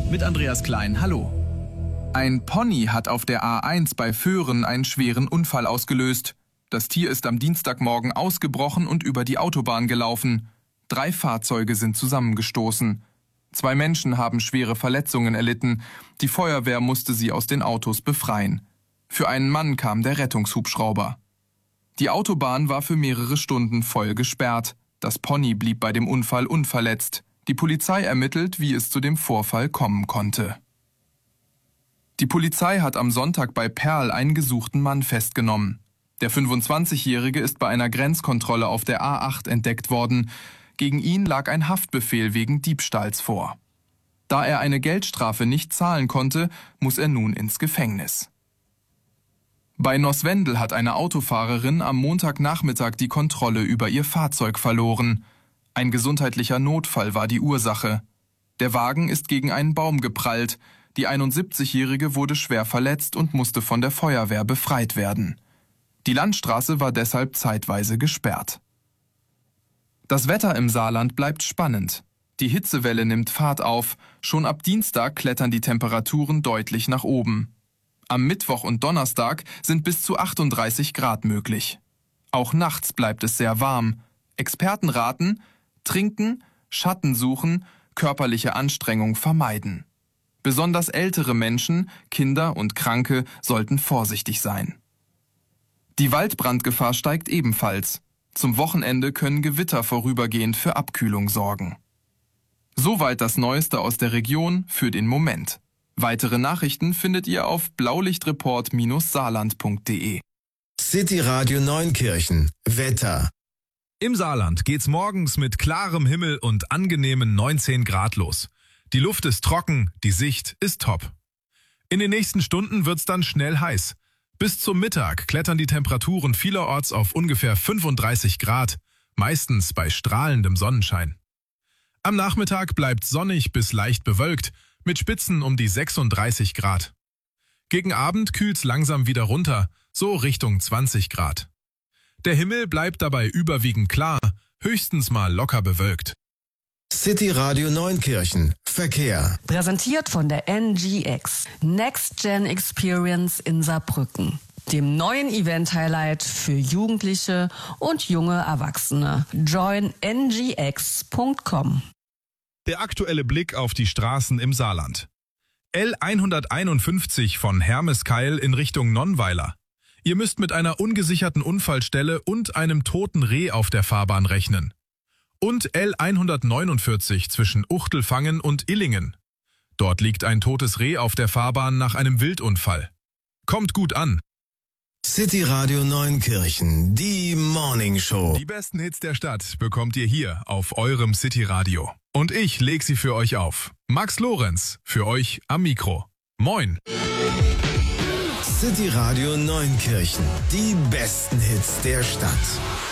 mit Andreas Klein. Hallo. Ein Pony hat auf der A1 bei Föhren einen schweren Unfall ausgelöst. Das Tier ist am Dienstagmorgen ausgebrochen und über die Autobahn gelaufen. 3 Fahrzeuge sind zusammengestoßen. 2 Menschen haben schwere Verletzungen erlitten. Die Feuerwehr musste sie aus den Autos befreien. Für einen Mann kam der Rettungshubschrauber. Die Autobahn war für mehrere Stunden voll gesperrt. Das Pony blieb bei dem Unfall unverletzt. Die Polizei ermittelt, wie es zu dem Vorfall kommen konnte. Die Polizei hat am Sonntag bei Perl einen gesuchten Mann festgenommen. Der 25-Jährige ist bei einer Grenzkontrolle auf der A8 entdeckt worden. Gegen ihn lag ein Haftbefehl wegen Diebstahls vor. Da er eine Geldstrafe nicht zahlen konnte, muss er nun ins Gefängnis. Bei Noswendel hat eine Autofahrerin am Montagnachmittag die Kontrolle über ihr Fahrzeug verloren. Ein gesundheitlicher Notfall war die Ursache. Der Wagen ist gegen einen Baum geprallt. Die 71-Jährige wurde schwer verletzt und musste von der Feuerwehr befreit werden. Die Landstraße war deshalb zeitweise gesperrt. Das Wetter im Saarland bleibt spannend. Die Hitzewelle nimmt Fahrt auf. Schon ab Dienstag klettern die Temperaturen deutlich nach oben. Am Mittwoch und Donnerstag sind bis zu 38 Grad möglich. Auch nachts bleibt es sehr warm. Experten raten: trinken, Schatten suchen, körperliche Anstrengung vermeiden. Besonders ältere Menschen, Kinder und Kranke sollten vorsichtig sein. Die Waldbrandgefahr steigt ebenfalls. Zum Wochenende können Gewitter vorübergehend für Abkühlung sorgen. Soweit das Neueste aus der Region für den Moment. Weitere Nachrichten findet ihr auf blaulichtreport-saarland.de. City Radio Neunkirchen. Wetter. Im Saarland geht's morgens mit klarem Himmel und angenehmen 19 Grad los. Die Luft ist trocken, die Sicht ist top. In den nächsten Stunden wird's dann schnell heiß. Bis zum Mittag klettern die Temperaturen vielerorts auf ungefähr 35 Grad, meistens bei strahlendem Sonnenschein. Am Nachmittag bleibt sonnig bis leicht bewölkt, mit Spitzen um die 36 Grad. Gegen Abend kühlt's langsam wieder runter, so Richtung 20 Grad. Der Himmel bleibt dabei überwiegend klar, höchstens mal locker bewölkt. City Radio Neunkirchen. Verkehr. Präsentiert von der NGX. Next Gen Experience in Saarbrücken. Dem neuen Event-Highlight für Jugendliche und junge Erwachsene. Join ngx.com. Der aktuelle Blick auf die Straßen im Saarland. L151 von Hermeskeil in Richtung Nonnweiler. Ihr müsst mit einer ungesicherten Unfallstelle und einem toten Reh auf der Fahrbahn rechnen. Und L149 zwischen Uchtelfangen und Illingen. Dort liegt ein totes Reh auf der Fahrbahn nach einem Wildunfall. Kommt gut an. City Radio Neunkirchen, die Morning Show. Die besten Hits der Stadt bekommt ihr hier auf eurem City Radio. Und ich leg sie für euch auf. Max Lorenz, für euch am Mikro. Moin. City Radio Neunkirchen, die besten Hits der Stadt.